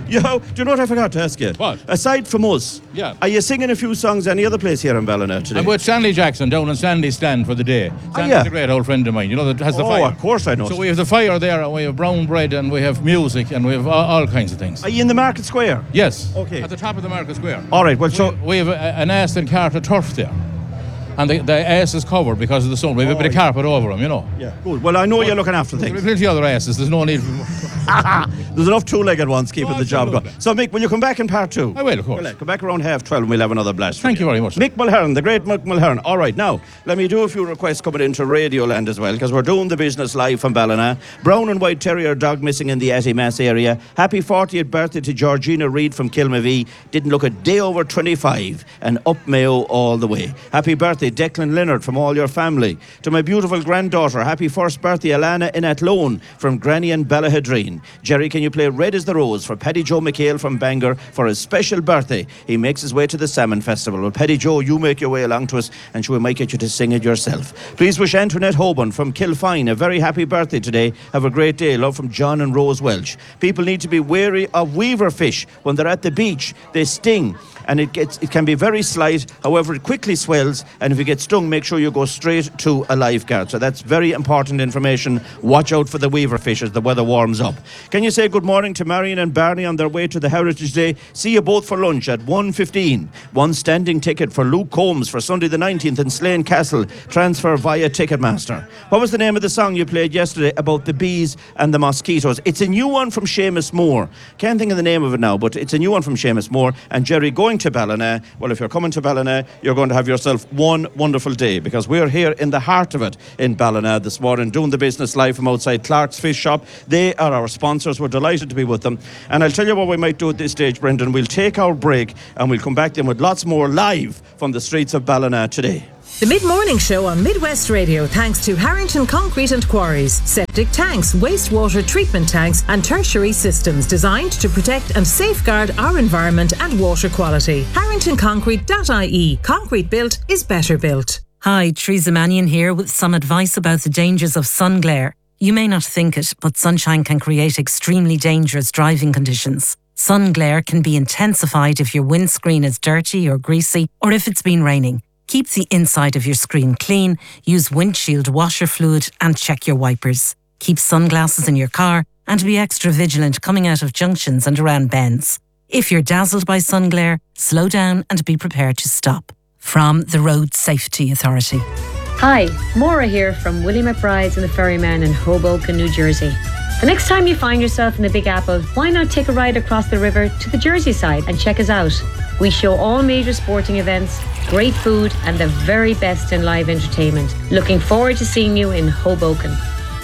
Do you know what I forgot to ask you? What? Aside from us, are you singing a few songs any other place here in Ballina today? I'm with Stanley Jackson down in Stanley's stand for the day. Stanley's a great old friend of mine, that has the fire. Oh, of course I know. So we have the fire there, and we have brown bread, and we have music, and we have all kinds of things. Are you in the Market Square? Yes. Okay. At the top of the Market Square. All right, well, we have an Aston Carter turf there. And the ass is covered because of the sun. We have a bit of carpet over them, Yeah, good. Well, I know you're looking after things. There's plenty of other asses. There's no need for... There's enough two-legged ones keeping the job going. So, Mick, will you come back in part 2? I will, of course. Well, come back around 12:30 and we'll have another blast. Thank you very much. Mick Mulhern, the great Mick Mulhern. All right, now, let me do a few requests coming into Radioland as well, because we're doing the business live from Ballina. Brown and white terrier dog missing in the Attymass area. Happy 40th birthday to Georgina Reid from Kilmavie. Didn't look a day over 25, and up Mayo all the way. Happy birthday, Declan Leonard, from all your family. To my beautiful granddaughter, happy first birthday, Alana in Athlone from Granny and Ballahadreen. Jerry, can you play Red as the Rose for Paddy Joe McHale from Bangor for his special birthday? He makes his way to the Salmon Festival. Well, Paddy Joe, you make your way along to us, and we might get you to sing it yourself. Please wish Antoinette Hoban from Kilfine a very happy birthday today. Have a great day. Love from John and Rose Welch. People need to be wary of weaver fish when they're at the beach. They sting, and it can be very slight. However, it quickly swells, and if you get stung, make sure you go straight to a lifeguard. So that's very important information. Watch out for the weaver fish as the weather warms up. Can you say good morning to Marion and Barney on their way to the Heritage Day? See you both for lunch at 1:15. One standing ticket for Luke Combs for Sunday the 19th in Slane Castle. Transfer via Ticketmaster. What was the name of the song you played yesterday about the bees and the mosquitoes? It's a new one from Seamus Moore. Can't think of the name of it now, but it's a new one from Seamus Moore. And Jerry, going to Ballina, well, if you're coming to Ballina, you're going to have yourself one wonderful day, because we're here in the heart of it in Ballina this morning, doing the business live from outside Clark's Fish Shop. They are our sponsors. We're delighted to be with them. And I'll tell you what we might do at this stage, Brendan. We'll take our break and we'll come back then with lots more live from the streets of Ballina today. The Mid-Morning Show on Midwest Radio, thanks to Harrington Concrete and Quarries. Septic tanks, wastewater treatment tanks and tertiary systems designed to protect and safeguard our environment and water quality. HarringtonConcrete.ie. Concrete built is better built. Hi, Teresa Mannion here with some advice about the dangers of sun glare. You may not think it, but sunshine can create extremely dangerous driving conditions. Sun glare can be intensified if your windscreen is dirty or greasy, or if it's been raining. Keep the inside of your screen clean, use windshield washer fluid and check your wipers. Keep sunglasses in your car and be extra vigilant coming out of junctions and around bends. If you're dazzled by sun glare, slow down and be prepared to stop. From the Road Safety Authority. Hi, Maura here from Willie McBride's and the Ferryman in Hoboken, New Jersey. The next time you find yourself in the Big Apple, why not take a ride across the river to the Jersey side and check us out? We show all major sporting events, great food and the very best in live entertainment. Looking forward to seeing you in Hoboken.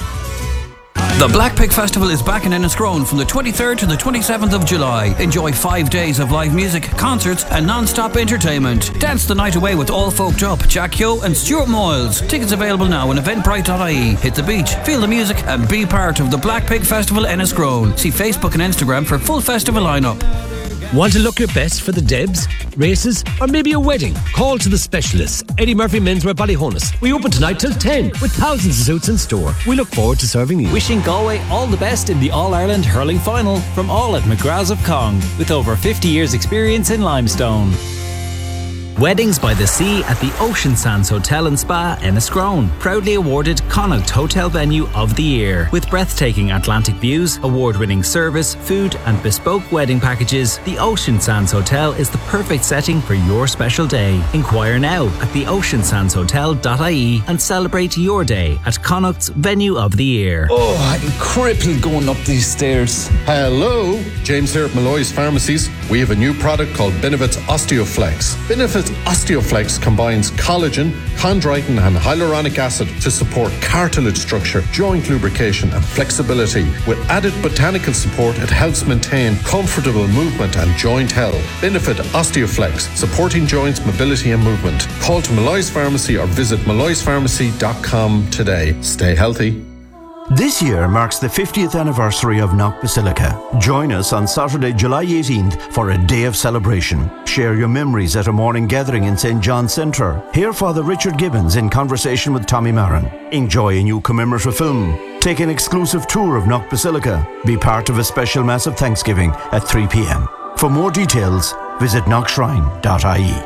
The Black Pig Festival is back in Enniscrone from the 23rd to the 27th of July. Enjoy 5 days of live music, concerts and non-stop entertainment. Dance the night away with All Folked Up, Jack Yo and Stuart Moyles. Tickets available now on eventbrite.ie. Hit the beach, feel the music and be part of the Black Pig Festival Enniscrone. See Facebook and Instagram for full festival lineup. Want to look your best for the Debs, races, or maybe a wedding? Call to the specialists. Eddie Murphy Menswear Ballyhonus. We open tonight till 10 with thousands of suits in store. We look forward to serving you. Wishing Galway all the best in the All-Ireland Hurling Final from all at McGrath's of Cong, with over 50 years experience in limestone. Weddings by the Sea at the Ocean Sands Hotel and Spa, Enniscrone. Proudly awarded Connaught Hotel Venue of the Year. With breathtaking Atlantic views, award-winning service, food and bespoke wedding packages, the Ocean Sands Hotel is the perfect setting for your special day. Inquire now at theoceansandshotel.ie and celebrate your day at Connaught's Venue of the Year. Oh, I'm crippled going up these stairs. Hello, James here at Malloy's Pharmacies. We have a new product called Benefits Osteoflex. Benefits Osteoflex combines collagen, chondroitin and hyaluronic acid to support cartilage structure, joint lubrication and flexibility. With added botanical support, it helps maintain comfortable movement and joint health. Benefit Osteoflex, supporting joints, mobility and movement. Call to Malloy's Pharmacy or visit malloyspharmacy.com today. Stay healthy. This year marks the 50th anniversary of Knock Basilica. Join us on Saturday, July 18th for a day of celebration. Share your memories at a morning gathering in St. John's Centre. Hear Father Richard Gibbons in conversation with Tommy Marin. Enjoy a new commemorative film. Take an exclusive tour of Knock Basilica. Be part of a special Mass of Thanksgiving at 3 p.m. For more details, visit knockshrine.ie.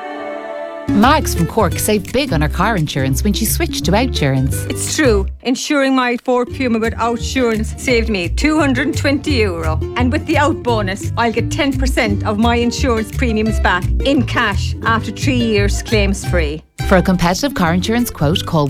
Mags from Cork saved big on her car insurance when she switched to Outsurance. It's true. Insuring my Ford Puma with Outsurance saved me €220. And with the Out bonus, I'll get 10% of my insurance premiums back in cash after 3 years claims free. For a competitive car insurance quote, call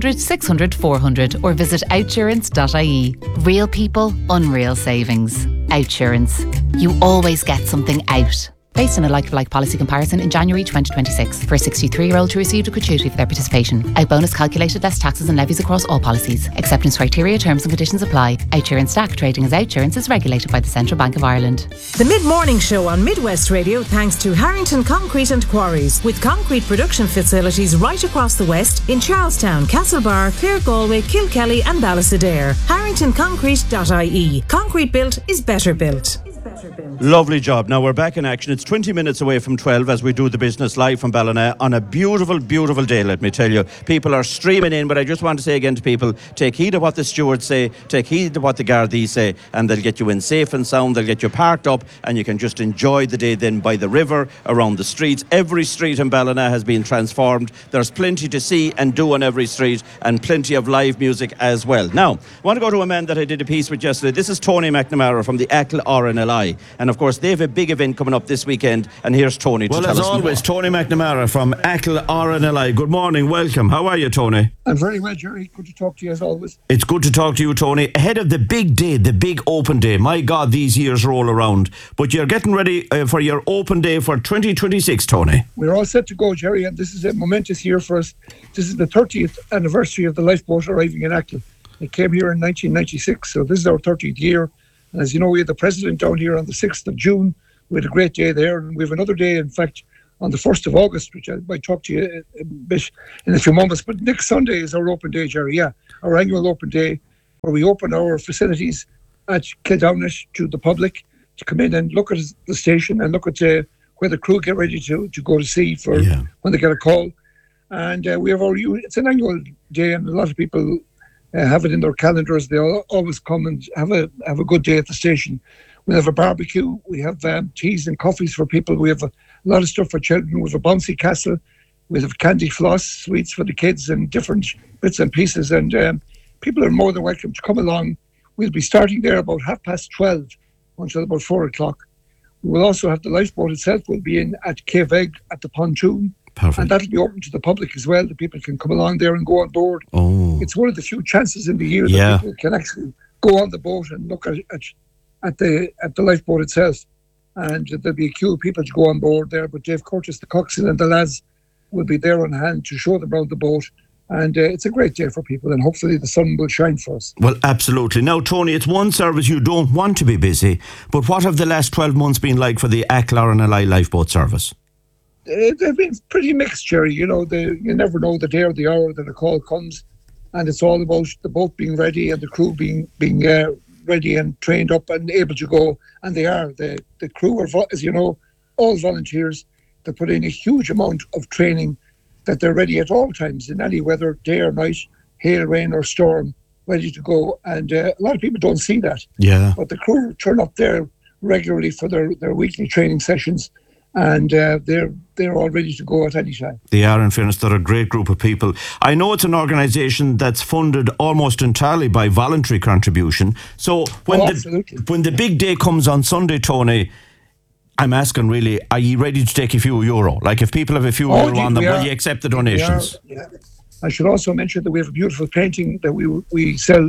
1-800-600-400 or visit outsurance.ie. Real people, unreal savings. Outsurance. You always get something out. Based on a like-for-like policy comparison in January 2026 for a 63-year-old who received a gratuity for their participation. Out bonus calculated less taxes and levies across all policies. Acceptance criteria, terms and conditions apply. Outsurance Stack trading as Outsurance is regulated by the Central Bank of Ireland. The Mid-Morning Show on Midwest Radio thanks to Harrington Concrete and Quarries, with concrete production facilities right across the West in Charlestown, Castlebar, Clare, Galway, Kilkelly and Ballastadair. HarringtonConcrete.ie. Concrete built is better built. Lovely job. Now we're back in action. It's 20 minutes away from 12 as we do the business live from Ballina on a beautiful, beautiful day, let me tell you. People are streaming in, but I just want to say again to people, take heed of what the stewards say, take heed of what the Gardaí say, and they'll get you in safe and sound, they'll get you parked up, and you can just enjoy the day then by the river, around the streets. Every street in Ballina has been transformed. There's plenty to see and do on every street, and plenty of live music as well. Now, I want to go to a man that I did a piece with yesterday. This is Tony McNamara from the Achill RNLI. And of course, they have a big event coming up this weekend. And here's Tony to tell us more. Well, as always, Tony McNamara from Achill RNLI. Good morning, welcome. How are you, Tony? I'm very well, Jerry. Good to talk to you as always. It's good to talk to you, Tony. Ahead of the big day, the big open day. My God, these years roll around. But you're getting ready for your open day for 2026, Tony. We're all set to go, Jerry, and this is a momentous year for us. This is the 30th anniversary of the lifeboat arriving in Achill. It came here in 1996, so this is our 30th year. And as you know, we had the president down here on the 6th of June. We had a great day there. And we have another day, in fact, on the 1st of August, which I might talk to you a bit in a few moments. But next Sunday is our open day, Jerry. Yeah, our annual open day, where we open our facilities at Kildownish to the public to come in and look at the station and look at where the crew get ready to go to sea for when they get a call. And we have it's an annual day, and a lot of people have it in their calendars. They always come and have a good day at the station. We have a barbecue. We have teas and coffees for people. We have a lot of stuff for children. We have a bouncy castle. We have candy floss, sweets for the kids, and different bits and pieces. And people are more than welcome to come along. We'll be starting there about 12:30 until about 4 o'clock. We will also have the lifeboat itself. We'll be in at Cave Egg at the pontoon. Perfect. And that'll be open to the public as well. The people can come along there and go on board. Oh. It's one of the few chances in the year that people can actually go on the boat and look at the lifeboat itself. And there'll be a queue of people to go on board there. But Dave Curtis, the coxswain, and the lads will be there on hand to show them around the boat. And it's a great day for people, and hopefully the sun will shine for us. Well, absolutely. Now, Tony, it's one service you don't want to be busy, but what have the last 12 months been like for the Achill RNLI lifeboat service? They've been pretty mixed, Jerry. You know, you never know the day or the hour that a call comes, and it's all about the boat being ready and the crew being ready and trained up and able to go. And they are. The crew are, as you know, all volunteers. They put in a huge amount of training that they're ready at all times, in any weather, day or night, hail, rain or storm, ready to go. And a lot of people don't see that. Yeah. But the crew turn up there regularly for their weekly training sessions. And they're all ready to go at any time. They are, in fairness. They're a great group of people. I know it's an organisation that's funded almost entirely by voluntary contribution. So when the big day comes on Sunday, Tony, I'm asking really, are you ready to take a few euro? Like if people have a few euro on them, will you accept the donations? Yeah. I should also mention that we have a beautiful painting that we sell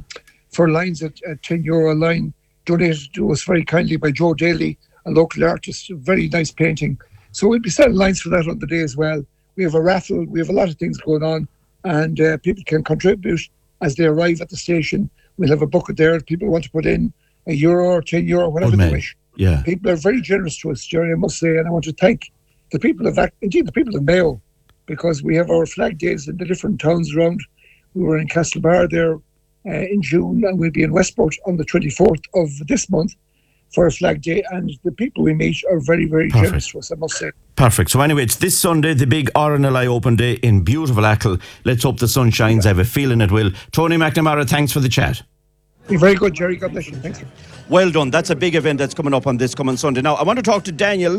for lines at €10 a line, donated to us very kindly by Joe Daly, a local artist. A very nice painting. So we'll be selling lines for that on the day as well. We have a raffle. We have a lot of things going on, and people can contribute as they arrive at the station. We'll have a bucket there. If people want to put in €1 or €10, whatever they wish. Yeah. People are very generous to us, Jerry, I must say, and I want to thank the people of Mayo, because we have our flag days in the different towns around. We were in Castlebar there in June, and we'll be in Westport on the 24th of this month for a Flag Day, and the people we meet are very, very generous to us, I must say. Perfect. So anyway, it's this Sunday, the big RNLI Open Day in beautiful Achill. Let's hope the sun shines. I have a feeling it will. Tony McNamara, thanks for the chat. You're very good, Jerry. God bless you. Thanks. Well done. That's a big event that's coming up on this coming Sunday. Now, I want to talk to Daniel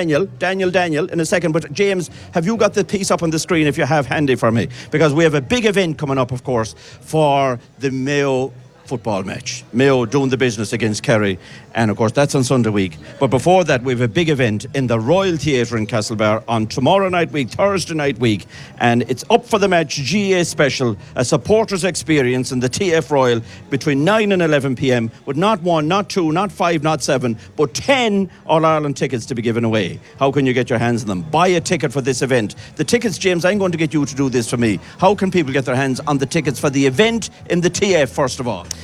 in a second. But James, have you got the piece up on the screen if you have handy for me? Because we have a big event coming up, of course, for the Mayo football match. Mayo doing the business against Kerry. And of course, that's on Sunday week. But before that, we have a big event in the Royal Theatre in Castlebar on tomorrow night week, Thursday night week. And it's Up for the Match GA Special, a supporters experience in the TF Royal between 9 and 11 p.m. with not 1, not 2, not 5, not 7, but 10 All-Ireland tickets to be given away. How can you get your hands on them? Buy a ticket for this event. The tickets, James, I'm going to get you to do this for me. How can people get their hands on the tickets for the event in the TF, first of all?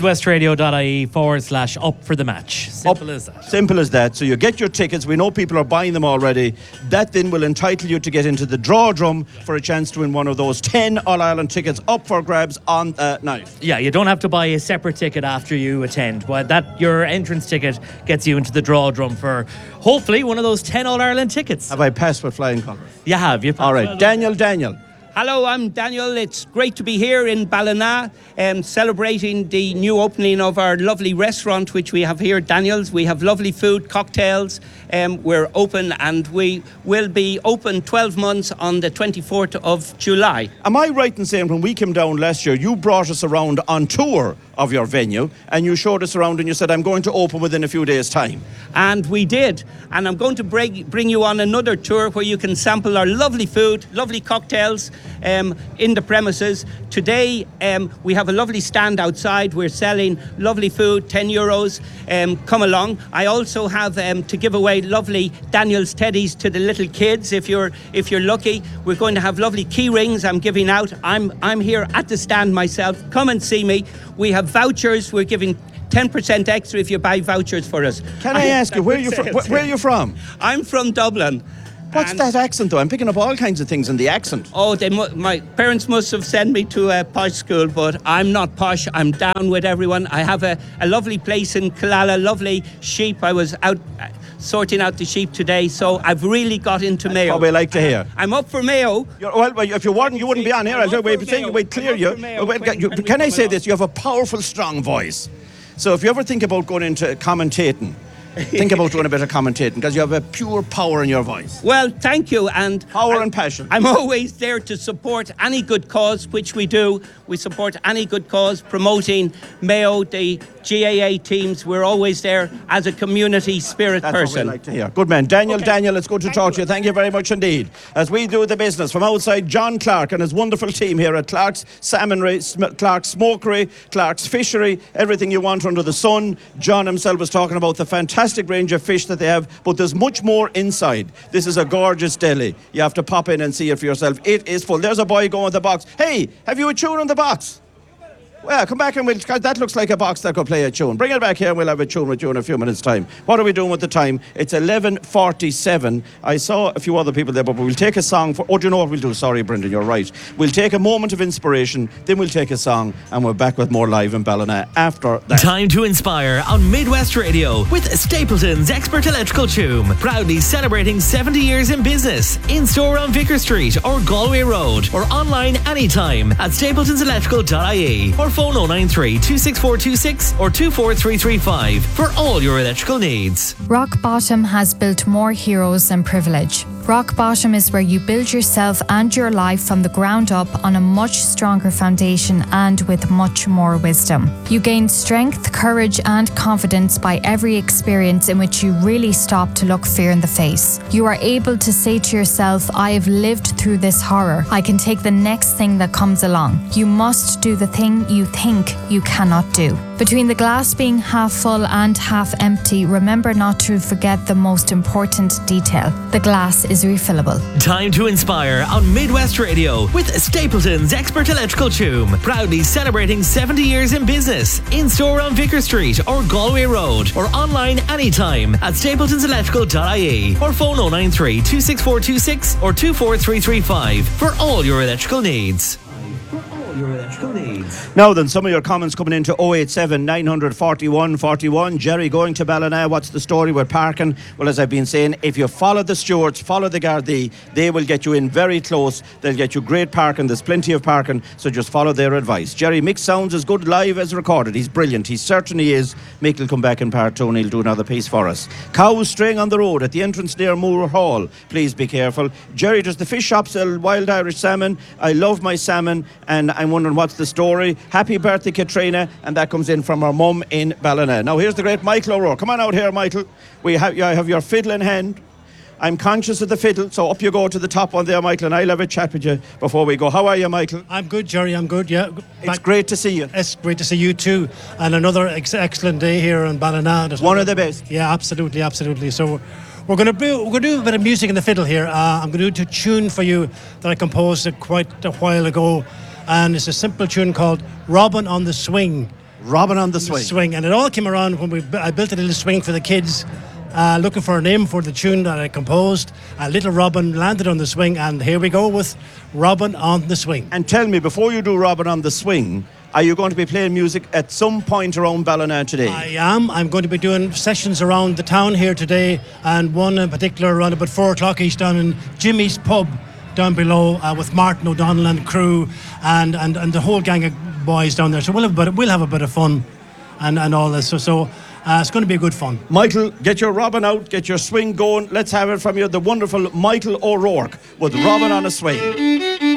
MidwestRadio.ie/up for the match. Simple as that. Simple as that. So you get your tickets. We know people are buying them already. That then will entitle you to get into the draw drum for a chance to win one of those 10 All-Ireland tickets up for grabs on night. Yeah, you don't have to buy a separate ticket after you attend. But your entrance ticket gets you into the draw drum for hopefully one of those 10 All-Ireland tickets. Have I passed with flying colours? You have. All right. Daniel. Hello, I'm Daniel. It's great to be here in Ballina, celebrating the new opening of our lovely restaurant, which we have here, Daniel's. We have lovely food, cocktails. We're open, and we will be open 12 months on the 24th of July. Am I right in saying when we came down last year, you brought us around on tour of your venue, and you showed us around and you said, I'm going to open within a few days' time? And we did. And I'm going to bring you on another tour where you can sample our lovely food, lovely cocktails in the premises. Today, we have a lovely stand outside. We're selling lovely food, €10. Come along. I also have to give away lovely Daniel's teddies to the little kids. If you're lucky, we're going to have lovely key rings I'm giving out. I'm here at the stand myself. Come and see me. We have vouchers. We're giving 10% extra if you buy vouchers for us. Can I ask you, where are you from? I'm from Dublin. What's that accent, though? I'm picking up all kinds of things in the accent. Oh, my parents must have sent me to a posh school, but I'm not posh. I'm down with everyone. I have a lovely place in Killala, lovely sheep. I was out sorting out the sheep today, so I've really got into Mayo. That's what we like to hear. I'm up for Mayo. Well, if you weren't, you wouldn't be on here. I'll clear you. Can I say this? You have a powerful, strong voice. So if you ever think about going into commentating, think about doing a bit of commentating, because you have a pure power in your voice. Well, thank you. And power and passion. I'm always there to support any good cause, which we do. We support any good cause, promoting Mayo, the GAA teams. We're always there as a community spirit person. That's what we like to hear. Good man. Daniel, it's good to talk to you. Thank you very much indeed. As we do the business from outside, John Clark and his wonderful team here at Clark's Salmonry, Clark's Smokery, Clark's Fishery, everything you want under the sun. John himself was talking about the fantastic range of fish that they have, but there's much more inside. This is a gorgeous deli. You have to pop in and see it for yourself. It is full. There's a boy going with the box. Hey, have you a tune on the box? Well, come back and that looks like a box that could play a tune. Bring it back here and we'll have a tune with you in a few minutes' time. What are we doing with the time? It's 11:47. I saw a few other people there, but we'll take a song for... Oh, do you know what we'll do? Sorry, Brendan, you're right. We'll take a moment of inspiration, then we'll take a song, and we're back with more Live in Ballina after that. Time to inspire on Midwest Radio with Stapleton's Expert Electrical Tomb. Proudly celebrating 70 years in business. In-store on Vicar Street or Galway Road, or online anytime at stapletonselectrical.ie, or phone 093 26426 or 24335 for all your electrical needs. Rock Bottom has built more heroes than privilege. Rock Bottom is where you build yourself and your life from the ground up on a much stronger foundation and with much more wisdom. You gain strength, courage and confidence by every experience in which you really stop to look fear in the face. You are able to say to yourself, I have lived through this horror. I can take the next thing that comes along. You must do the thing you think you cannot do. Between the glass being half full and half empty, remember not to forget the most important detail. The glass is refillable. Time to inspire on Midwest Radio with Stapleton's Expert Electrical Tomb. Proudly celebrating 70 years in business. In-store on Vicar Street or Galway Road, or online anytime at stapletonselectrical.ie, or phone 093 26426 or 24335 for all your electrical needs. electrical needs. Now then, some of your comments coming into 087 941 41. Jerry, going to Ballina, what's the story with parking? Well, as I've been saying, if you follow the stewards, follow the Gardaí, they will get you in very close. They'll get you great parking. There's plenty of parking, so just follow their advice. Jerry, mixed sounds as good live as recorded. He's brilliant. He certainly is. Mick will come back in part 2 and he'll do another piece for us. Cows straying on the road at the entrance near Moore Hall. Please be careful. Jerry, does the fish shop sell wild Irish salmon? I love my salmon, and I'm wondering what's the story. Happy birthday, Katrina, and that comes in from our mum in Ballina. Now here's the great Michael O'Rourke. Come on out here, Michael. You have your fiddle in hand. I'm conscious of the fiddle, so up you go to the top one there, Michael, and I'll have a chat with you before we go. How are you, Michael? I'm good, Jerry, I'm good, yeah. It's great to see you. It's great to see you too. And another excellent day here in Ballina. One of the best. Yeah, absolutely, absolutely. So we're going to do a bit of music in the fiddle here. I'm going to do a tune for you that I composed quite a while ago. And it's a simple tune called Robin on the Swing. Robin on the Swing. And it all came around when I built a little swing for the kids. Looking for a name for the tune that I composed. Little Robin landed on the swing, and here we go with Robin on the Swing. And tell me, before you do Robin on the Swing, are you going to be playing music at some point around Ballina today? I am. I'm going to be doing sessions around the town here today, and one in particular around about 4 o'clock each down in Jimmy's Pub down below with Martin O'Donnell and crew and the whole gang of boys down there. So we'll have a bit of fun and all this. So it's going to be good fun. Michael, get your Robin out, get your swing going. Let's have it from you, the wonderful Michael O'Rourke with Robin on a Swing.